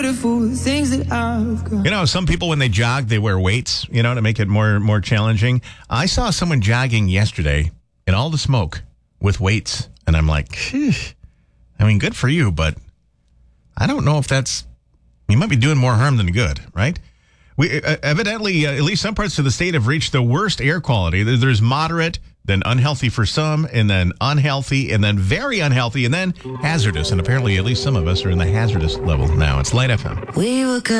things that I've got. You know, some people, when they jog, they wear weights, to make it more challenging. I saw someone jogging yesterday in all the smoke with weights, and I'm like, good for you, but I don't know if you might be doing more harm than good, right? We evidently, at least some parts of the state have reached the worst air quality. There's moderate, then unhealthy for some, and then unhealthy, and then very unhealthy, and then hazardous. And apparently, at least some of us are in the hazardous level now. It's Light FM. We were good.